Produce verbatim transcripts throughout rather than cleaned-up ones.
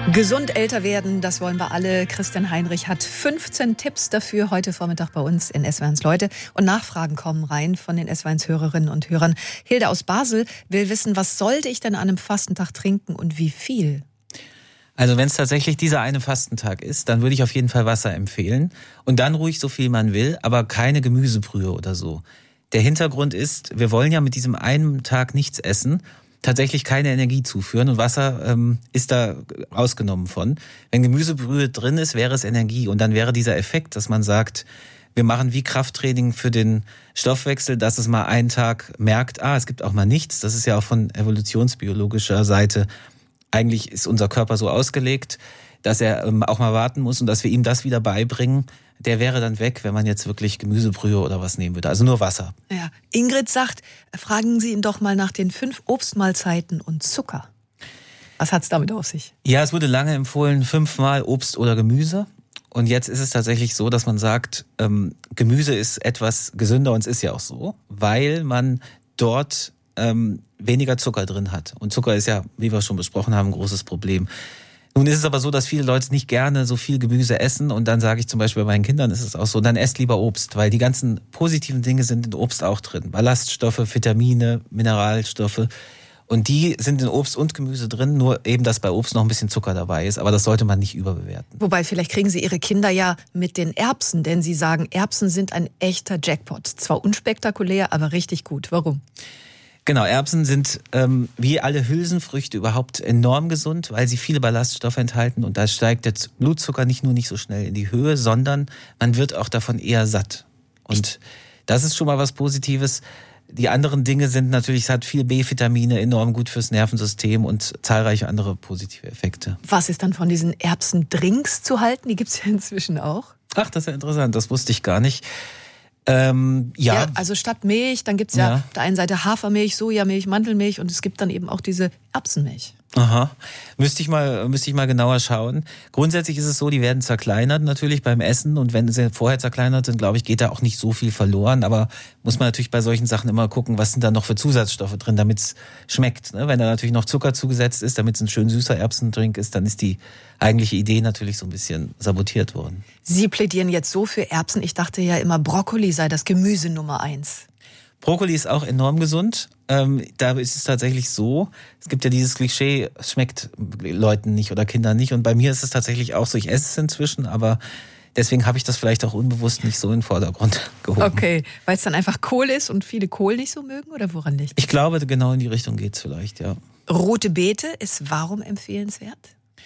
Gesund älter werden, das wollen wir alle. Christian Heinrich hat fünfzehn Tipps dafür heute Vormittag bei uns in S W R eins Leute. Und Nachfragen kommen rein von den S W R eins Hörerinnen und Hörern. Hilde aus Basel will wissen, was sollte ich denn an einem Fastentag trinken und wie viel? Also wenn es tatsächlich dieser eine Fastentag ist, dann würde ich auf jeden Fall Wasser empfehlen. Und dann ruhig so viel man will, aber keine Gemüsebrühe oder so. Der Hintergrund ist, wir wollen ja mit diesem einen Tag nichts essen, tatsächlich keine Energie zuführen und Wasser ähm, ist da ausgenommen von. Wenn Gemüsebrühe drin ist, wäre es Energie und dann wäre dieser Effekt, dass man sagt, wir machen wie Krafttraining für den Stoffwechsel, dass es mal einen Tag merkt, ah, es gibt auch mal nichts. Das ist ja auch von evolutionsbiologischer Seite, eigentlich ist unser Körper so ausgelegt, dass er ähm, auch mal warten muss und dass wir ihm das wieder beibringen. Der wäre dann weg, wenn man jetzt wirklich Gemüsebrühe oder was nehmen würde. Also nur Wasser. Ja. Ingrid sagt, fragen Sie ihn doch mal nach den fünf Obstmahlzeiten und Zucker. Was hat's damit auf sich? Ja, es wurde lange empfohlen, fünfmal Obst oder Gemüse. Und jetzt ist es tatsächlich so, dass man sagt, ähm, Gemüse ist etwas gesünder und es ist ja auch so, weil man dort ähm, weniger Zucker drin hat. Und Zucker ist ja, wie wir schon besprochen haben, ein großes Problem. Nun ist es aber so, dass viele Leute nicht gerne so viel Gemüse essen und dann sage ich zum Beispiel bei meinen Kindern ist es auch so, dann esst lieber Obst, weil die ganzen positiven Dinge sind in Obst auch drin. Ballaststoffe, Vitamine, Mineralstoffe und die sind in Obst und Gemüse drin, nur eben, dass bei Obst noch ein bisschen Zucker dabei ist, aber das sollte man nicht überbewerten. Wobei, vielleicht kriegen Sie Ihre Kinder ja mit den Erbsen, denn Sie sagen, Erbsen sind ein echter Jackpot. Zwar unspektakulär, aber richtig gut. Warum? Genau, Erbsen sind ähm, wie alle Hülsenfrüchte überhaupt enorm gesund, weil sie viele Ballaststoffe enthalten und da steigt der Blutzucker nicht nur nicht so schnell in die Höhe, sondern man wird auch davon eher satt. Und das ist schon mal was Positives. Die anderen Dinge sind natürlich, es hat viel B-Vitamine, enorm gut fürs Nervensystem und zahlreiche andere positive Effekte. Was ist dann von diesen Erbsendrinks zu halten? Die gibt's ja inzwischen auch. Ach, das ist ja interessant, das wusste ich gar nicht. Ähm, ja. ja, also statt Milch, dann gibt's ja, ja auf der einen Seite Hafermilch, Sojamilch, Mandelmilch und es gibt dann eben auch diese Erbsenmilch. Aha, müsste ich mal, müsste ich mal genauer schauen. Grundsätzlich ist es so, die werden zerkleinert natürlich beim Essen und wenn sie vorher zerkleinert sind, glaube ich, geht da auch nicht so viel verloren, aber muss man natürlich bei solchen Sachen immer gucken, was sind da noch für Zusatzstoffe drin, damit es schmeckt. Ne? Wenn da natürlich noch Zucker zugesetzt ist, damit es ein schön süßer Erbsendrink ist, dann ist die eigentliche Idee natürlich so ein bisschen sabotiert worden. Sie plädieren jetzt so für Erbsen, ich dachte ja immer, Brokkoli sei das Gemüse Nummer eins. Brokkoli ist auch enorm gesund. Ähm, da ist es tatsächlich so, es gibt ja dieses Klischee, es schmeckt Leuten nicht oder Kindern nicht. Und bei mir ist es tatsächlich auch so, ich esse es inzwischen, aber deswegen habe ich das vielleicht auch unbewusst nicht so in den Vordergrund gehoben. Okay, weil es dann einfach Kohl ist und viele Kohl nicht so mögen oder woran liegt? Ich glaube, genau in die Richtung geht's vielleicht, ja. Rote Beete ist warum empfehlenswert?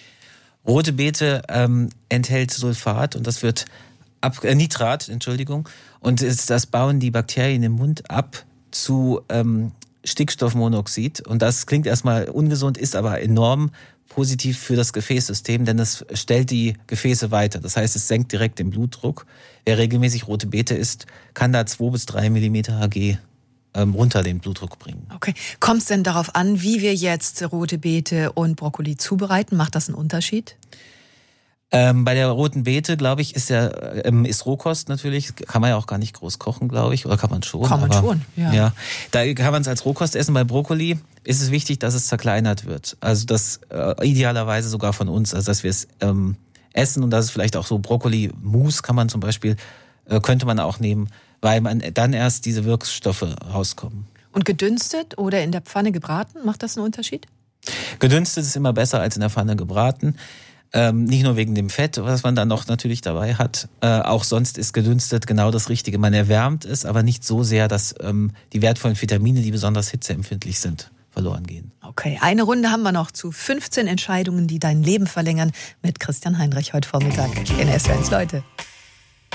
Rote Beete ähm, enthält Sulfat und das wird ab, äh, Nitrat, Entschuldigung, und das bauen die Bakterien im Mund ab zu ähm, Stickstoffmonoxid. Und das klingt erstmal ungesund, ist aber enorm positiv für das Gefäßsystem, denn es stellt die Gefäße weiter. Das heißt, es senkt direkt den Blutdruck. Wer regelmäßig rote Beete isst, kann da zwei bis drei Millimeter Hg ähm, runter den Blutdruck bringen. Okay. Kommt es denn darauf an, wie wir jetzt rote Beete und Brokkoli zubereiten? Macht das einen Unterschied? Ähm, bei der roten Beete, glaube ich, ist ja ähm, ist Rohkost natürlich. Kann man ja auch gar nicht groß kochen, glaube ich. Oder kann man schon? Kann man aber, schon, ja. ja. Da kann man es als Rohkost essen. Bei Brokkoli ist es wichtig, dass es zerkleinert wird. Also das äh, idealerweise sogar von uns. Also dass wir es ähm, essen und dass es vielleicht auch so Brokkoli-Mousse kann man zum Beispiel, äh, könnte man auch nehmen, weil man dann erst diese Wirkstoffe rauskommen. Und gedünstet oder in der Pfanne gebraten, macht das einen Unterschied? Gedünstet ist immer besser als in der Pfanne gebraten. Ähm, nicht nur wegen dem Fett, was man dann noch natürlich dabei hat. Äh, auch sonst ist gedünstet genau das Richtige. Man erwärmt es, aber nicht so sehr, dass ähm, die wertvollen Vitamine, die besonders hitzeempfindlich sind, verloren gehen. Okay, eine Runde haben wir noch zu fünfzehn Entscheidungen, die dein Leben verlängern mit Christian Heinrich heute Vormittag in S W R eins Leute.